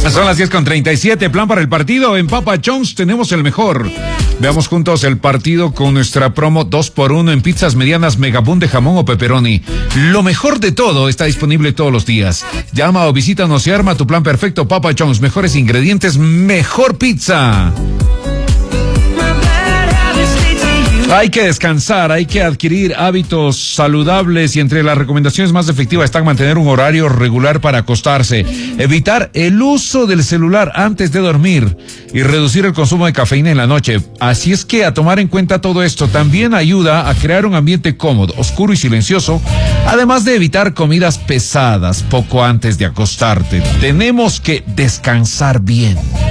Son las 10:37, plan para el partido. En Papa John's tenemos el mejor. Veamos juntos el partido con nuestra promo 2x1 en pizzas medianas Megaboom de jamón o pepperoni. Lo mejor de todo está disponible todos los días. Llama o visítanos y arma tu plan perfecto. Papa John's, mejores ingredientes, mejor pizza. Hay que descansar, hay que adquirir hábitos saludables y entre las recomendaciones más efectivas están mantener un horario regular para acostarse, evitar el uso del celular antes de dormir y reducir el consumo de cafeína en la noche. Así es que a tomar en cuenta todo esto también ayuda a crear un ambiente cómodo, oscuro y silencioso, además de evitar comidas pesadas poco antes de acostarte. Tenemos que descansar bien.